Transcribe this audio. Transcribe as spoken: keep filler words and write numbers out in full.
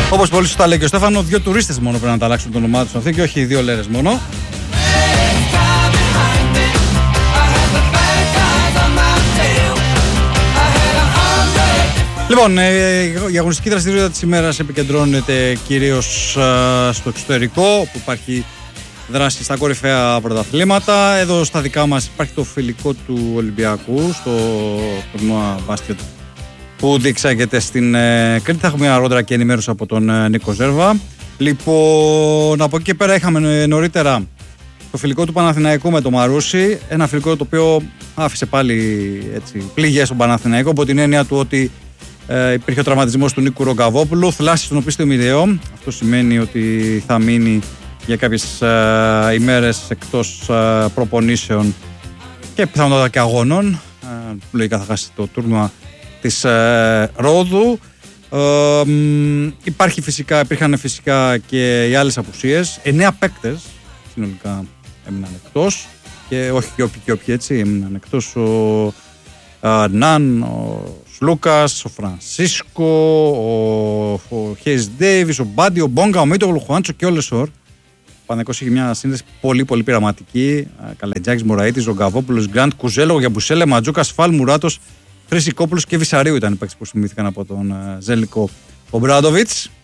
Όπως πολύ σωστά λέει και ο Στέφανο, δύο τουρίστες μόνο πρέπει να τα αλλάξουν το όνομά τους αυτή και όχι δύο λέρες μόνο. Λοιπόν, η αγωνιστική δραστηριότητα της ημέρας επικεντρώνεται κυρίως στο εξωτερικό, όπου υπάρχει δράση στα κορυφαία πρωταθλήματα. Εδώ στα δικά μας υπάρχει το φιλικό του Ολυμπιακού στο τουρνουά μπάσκετ που διεξάγεται στην Κρήτη. Θα έχουμε μια ρόντρα και ενημέρωση από τον Νίκο Ζέρβα. Λοιπόν, από εκεί και πέρα είχαμε νωρίτερα το φιλικό του Παναθηναϊκού με το Μαρούσι. Ένα φιλικό το οποίο άφησε πάλι έτσι, πληγές στον Παναθηναϊκό, από την έννοια του ότι ε, υπήρχε ο τραυματισμός του Νίκου Ρογκαβόπουλου, θλάση στον οπίστιο μηδέο. Αυτό σημαίνει ότι θα μείνει για κάποιες ε, ημέρες εκτός ε, προπονήσεων και πιθανότατα και αγώνων. Ε, λογικά θα χάσει το τουρνουά της ε, Ρόδου. Ε, υπάρχει φυσικά, υπήρχαν φυσικά και οι άλλες απουσίες. Εννέα παίκτες συνολικά έμειναν εκτός και όχι και όποιοι και όποιοι έτσι έμειναν εκτός. Ο ε, Ναν, ο Σλούκας, ο Φρανσίσκο, ο, ο Χέις Ντέιβις, ο Μπάντι, ο Μπόγκα, ο Μίτογλου, ο Χουάντσο και ο Λεσόρ. Ο Παναθηναϊκός είχε μια σύνδεση πολύ πολύ πειραματική. Καλετζάκης, Μωραΐτης, Ρογκαβόπουλος, Γκραντ, Κουζέλο, Γιαμπουσέλε, Ματζούκας, Φαλ, Μουράτος, Χρυσικόπουλος και Βυσαρίου ήταν οι παίκτες που θυμήθηκαν από τον Ζέλικο Ομπράντοβιτς.